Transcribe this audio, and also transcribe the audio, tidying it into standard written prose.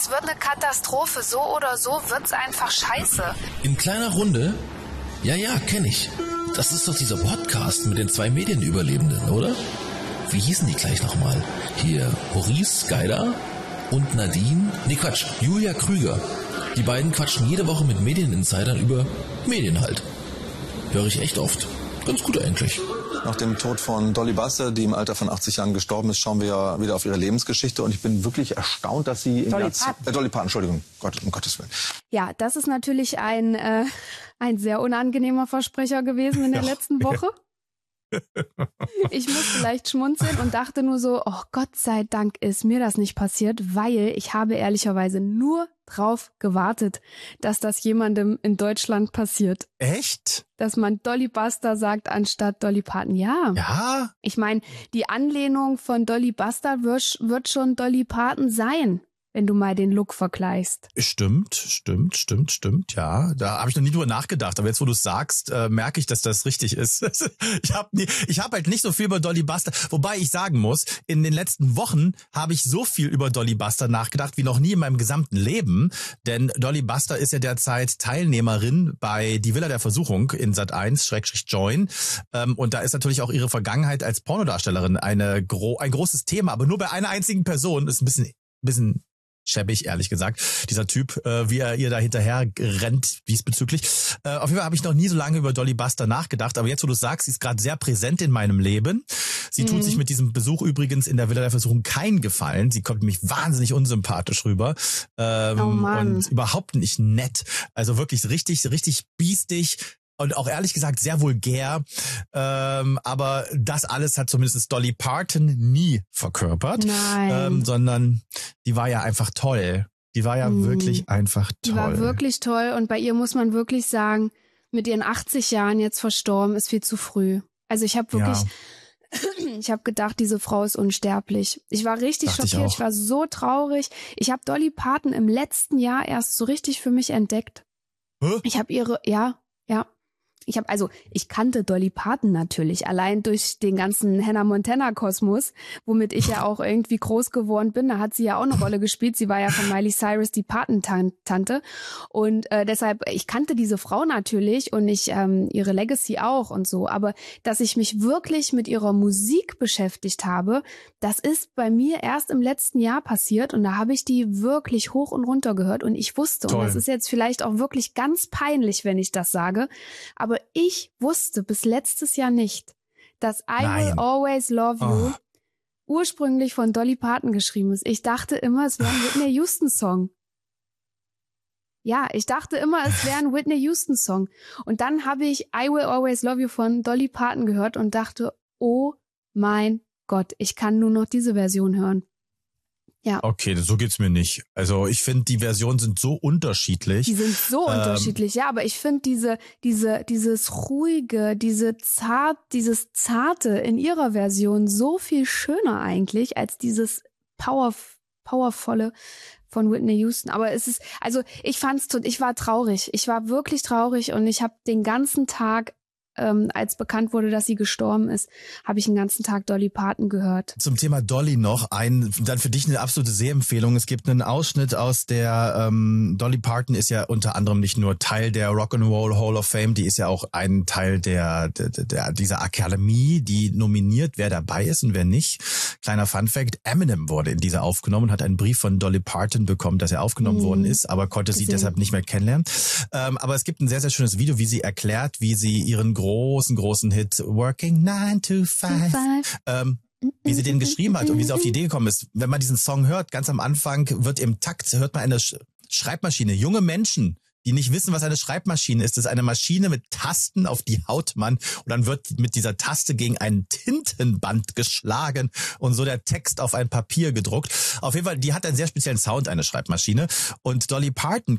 Es wird eine Katastrophe. So oder so wird's einfach scheiße. In kleiner Runde? Ja, kenn ich. Das ist doch dieser Podcast mit den 2 Medienüberlebenden, oder? Wie hießen die gleich nochmal? Hier, Maurice Geider und Nadine? Nee, Quatsch, Julia Krüger. Die beiden quatschen jede Woche mit Medieninsidern über Medien halt. Höre ich echt oft. Ganz gut eigentlich. Nach dem Tod von Dolly Buster, die im Alter von 80 Jahren gestorben ist, schauen wir ja wieder auf ihre Lebensgeschichte. Und ich bin wirklich erstaunt, dass sie... Dolly Parton, Entschuldigung, um Gottes Willen. Ja, das ist natürlich ein sehr unangenehmer Versprecher gewesen in der letzten Woche. Ich musste leicht schmunzeln und dachte nur so, oh Gott sei Dank ist mir das nicht passiert, weil ich habe ehrlicherweise nur drauf gewartet, dass das jemandem in Deutschland passiert. Echt? Dass man Dolly Buster sagt anstatt Dolly Parton. Ja. Ja? Ich meine, die Anlehnung von Dolly Buster wird schon Dolly Parton sein. Wenn du mal den Look vergleichst. Stimmt, ja. Da habe ich noch nie drüber nachgedacht. Aber jetzt, wo du es sagst, merke ich, dass das richtig ist. Ich habe halt nicht so viel über Dolly Buster. Wobei ich sagen muss, in den letzten Wochen habe ich so viel über Dolly Buster nachgedacht wie noch nie in meinem gesamten Leben. Denn Dolly Buster ist ja derzeit Teilnehmerin bei Die Villa der Versuchung in Sat.1/Join. Und da ist natürlich auch ihre Vergangenheit als Pornodarstellerin ein großes Thema. Aber nur bei einer einzigen Person. Das ist ein bisschen schäbig, ehrlich gesagt. Dieser Typ, wie er ihr da hinterher rennt diesbezüglich. Auf jeden Fall habe ich noch nie so lange über Dolly Buster nachgedacht. Aber jetzt, wo du sagst, sie ist gerade sehr präsent in meinem Leben. Sie tut sich mit diesem Besuch übrigens in der Villa der Versuchung keinen Gefallen. Sie kommt mich wahnsinnig unsympathisch rüber. Und überhaupt nicht nett. Also wirklich richtig biestig. Und auch ehrlich gesagt sehr vulgär, aber das alles hat zumindest Dolly Parton nie verkörpert, sondern die war ja einfach toll. Die war ja wirklich einfach toll. Die war wirklich toll und bei ihr muss man wirklich sagen, mit ihren 80 Jahren jetzt verstorben, ist viel zu früh. Also ich habe wirklich, ich habe gedacht, diese Frau ist unsterblich. Ich war richtig schockiert, ich war so traurig. Ich habe Dolly Parton im letzten Jahr erst so richtig für mich entdeckt. Ich habe ich kannte Dolly Parton natürlich, allein durch den ganzen Hannah Montana-Kosmos, womit ich ja auch irgendwie groß geworden bin. Da hat sie ja auch eine Rolle gespielt. Sie war ja von Miley Cyrus die Patentante. Und deshalb, ich kannte diese Frau natürlich und ihre Legacy auch und so. Aber dass ich mich wirklich mit ihrer Musik beschäftigt habe, das ist bei mir erst im letzten Jahr passiert. Und da habe ich die wirklich hoch und runter gehört. Und ich wusste, und das ist jetzt vielleicht auch wirklich ganz peinlich, wenn ich das sage, aber ich wusste bis letztes Jahr nicht, dass I Will Always Love You ursprünglich von Dolly Parton geschrieben ist. Ich dachte immer, es wäre ein Whitney Houston-Song. Ja, ich dachte immer, es wäre ein Whitney Houston-Song. Und dann habe ich I Will Always Love You von Dolly Parton gehört und dachte, oh mein Gott, ich kann nur noch diese Version hören. Ja. Okay, so geht's mir nicht. Also ich finde, die Versionen sind so unterschiedlich. Die sind so unterschiedlich, ja, aber ich finde dieses ruhige, dieses zarte in ihrer Version so viel schöner eigentlich als dieses powervolle von Whitney Houston. Aber es ist, also ich war traurig. Ich war wirklich traurig und ich habe den ganzen Tag, als bekannt wurde, dass sie gestorben ist, habe ich den ganzen Tag Dolly Parton gehört. Zum Thema Dolly noch dann für dich eine absolute Sehempfehlung. Es gibt einen Ausschnitt aus der Dolly Parton ist ja unter anderem nicht nur Teil der Rock'n'Roll Hall of Fame, die ist ja auch ein Teil dieser Akademie, die nominiert, wer dabei ist und wer nicht. Kleiner Funfact, Eminem wurde in dieser aufgenommen und hat einen Brief von Dolly Parton bekommen, dass er aufgenommen worden ist, aber konnte sie deshalb nicht mehr kennenlernen. Aber es gibt ein sehr, sehr schönes Video, wie sie erklärt, wie sie ihren großen Hit Working 9 to 5, wie sie den geschrieben hat und wie sie auf die Idee gekommen ist. Wenn man diesen Song hört, ganz am Anfang hört man eine Schreibmaschine. Junge Menschen, die nicht wissen, was eine Schreibmaschine ist. Das ist eine Maschine mit Tasten, auf die haut man und dann wird mit dieser Taste gegen ein Tintenband geschlagen und so der Text auf ein Papier gedruckt. Auf jeden Fall, die hat einen sehr speziellen Sound, eine Schreibmaschine. Und Dolly Parton